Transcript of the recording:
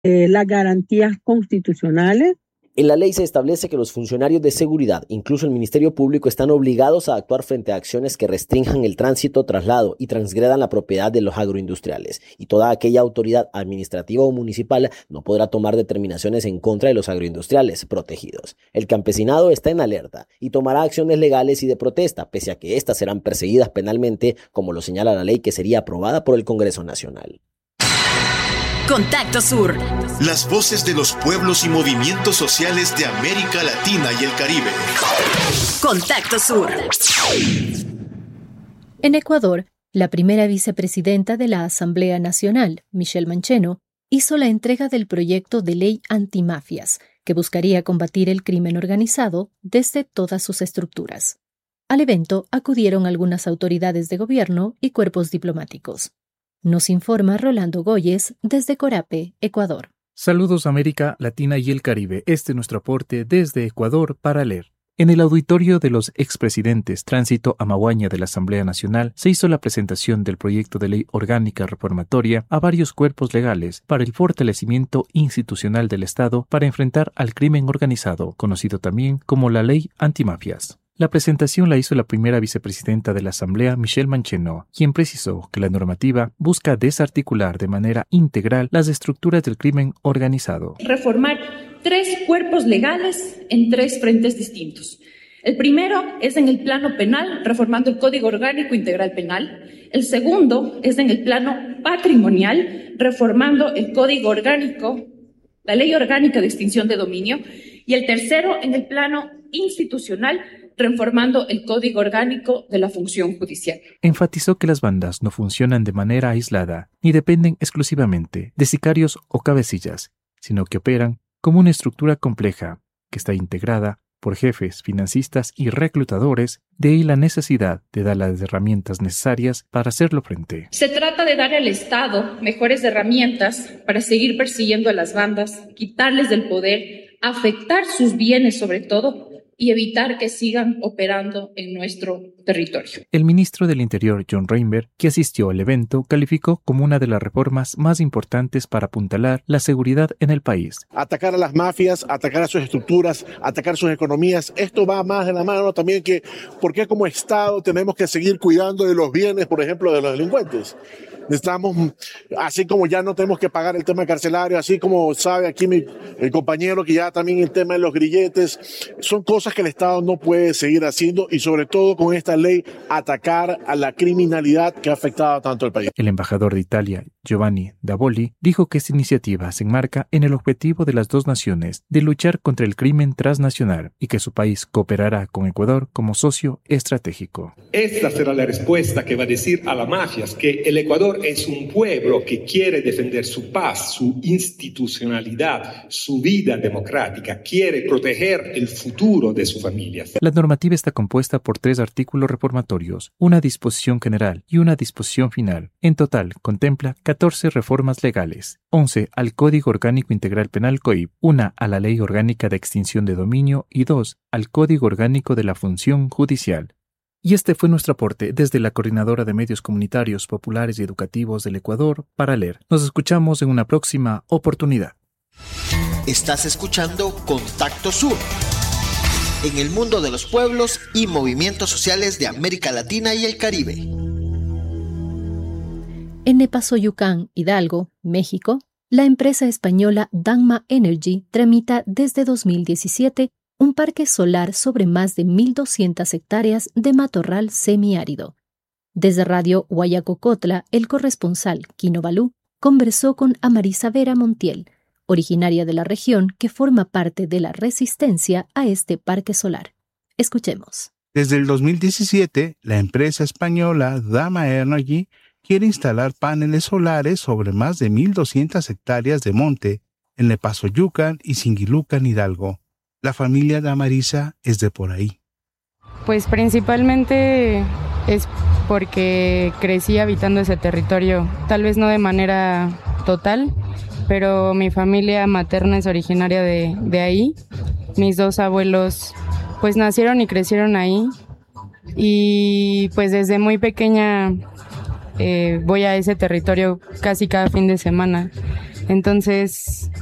las garantías constitucionales. En la ley se establece que los funcionarios de seguridad, incluso el Ministerio Público, están obligados a actuar frente a acciones que restrinjan el tránsito, traslado y transgredan la propiedad de los agroindustriales. Y toda aquella autoridad administrativa o municipal no podrá tomar determinaciones en contra de los agroindustriales protegidos. El campesinado está en alerta y tomará acciones legales y de protesta, pese a que éstas serán perseguidas penalmente, como lo señala la ley que sería aprobada por el Congreso Nacional. Contacto Sur. Las voces de los pueblos y movimientos sociales de América Latina y el Caribe. Contacto Sur. En Ecuador, la primera vicepresidenta de la Asamblea Nacional, Michelle Mancheno, hizo la entrega del proyecto de ley antimafias, que buscaría combatir el crimen organizado desde todas sus estructuras. Al evento acudieron algunas autoridades de gobierno y cuerpos diplomáticos. Nos informa Rolando Goyes desde Corape, Ecuador. Saludos América Latina y el Caribe. Este es nuestro aporte desde Ecuador para leer. En el auditorio de los expresidentes Tránsito Amaguaña de la Asamblea Nacional se hizo la presentación del proyecto de ley orgánica reformatoria a varios cuerpos legales para el fortalecimiento institucional del Estado para enfrentar al crimen organizado, conocido también como la Ley Antimafias. La presentación la hizo la primera vicepresidenta de la Asamblea, Michelle Mancheno, quien precisó que la normativa busca desarticular de manera integral las estructuras del crimen organizado. Reformar 3 cuerpos legales en 3 frentes distintos. El primero es en el plano penal, reformando el Código Orgánico Integral Penal. El segundo es en el plano patrimonial, reformando el Código Orgánico, la Ley Orgánica de Extinción de Dominio. Y el tercero en el plano institucional, reformando el Código Orgánico de la Función Judicial. Enfatizó que las bandas no funcionan de manera aislada ni dependen exclusivamente de sicarios o cabecillas, sino que operan como una estructura compleja que está integrada por jefes, financistas y reclutadores, de ahí la necesidad de dar las herramientas necesarias para hacerlo frente. Se trata de dar al Estado mejores herramientas para seguir persiguiendo a las bandas, quitarles del poder, afectar sus bienes sobre todo, y evitar que sigan operando en nuestro territorio. El ministro del Interior, John Reinberg, que asistió al evento, calificó como una de las reformas más importantes para apuntalar la seguridad en el país. Atacar a las mafias, atacar a sus estructuras, atacar sus economías, esto va más de la mano también que por qué como Estado tenemos que seguir cuidando de los bienes, por ejemplo, de los delincuentes. Necesitamos, así como ya no tenemos que pagar el tema carcelario, así como sabe aquí el compañero que ya también el tema de los grilletes, son cosas que el Estado no puede seguir haciendo y sobre todo con esta ley atacar a la criminalidad que ha afectado tanto al país. El embajador de Italia, Giovanni Davoli, dijo que esta iniciativa se enmarca en el objetivo de las dos naciones de luchar contra el crimen transnacional y que su país cooperará con Ecuador como socio estratégico. Esta será la respuesta que va a decir a las mafias que el Ecuador es un pueblo que quiere defender su paz, su institucionalidad, su vida democrática, quiere proteger el futuro de sus familias. La normativa está compuesta por 3 artículos reformatorios, una disposición general y una disposición final. En total, contempla 14 reformas legales, 11 al Código Orgánico Integral Penal COIP, 1 a la Ley Orgánica de Extinción de Dominio y 2 al Código Orgánico de la Función Judicial. Y este fue nuestro aporte desde la Coordinadora de Medios Comunitarios, Populares y Educativos del Ecuador para leer. Nos escuchamos en una próxima oportunidad. Estás escuchando Contacto Sur, en el mundo de los pueblos y movimientos sociales de América Latina y el Caribe. En Nepazoyucán, Hidalgo, México, la empresa española Danma Energy tramita desde 2017 un parque solar sobre más de 1.200 hectáreas de matorral semiárido. Desde Radio Guayacocotla, el corresponsal Quino Balú conversó con Amarisa Vera Montiel, originaria de la región que forma parte de la resistencia a este parque solar. Escuchemos. Desde el 2017, la empresa española Danma Energy quiere instalar paneles solares sobre más de 1.200 hectáreas de monte en Nepazoyucán y Singilucan, Hidalgo. La familia de Amarisa es de por ahí. Pues principalmente es porque crecí habitando ese territorio, tal vez no de manera total, pero mi familia materna es originaria de ahí. Mis 2 abuelos pues nacieron y crecieron ahí y pues desde muy pequeña voy a ese territorio casi cada fin de semana. Entonces,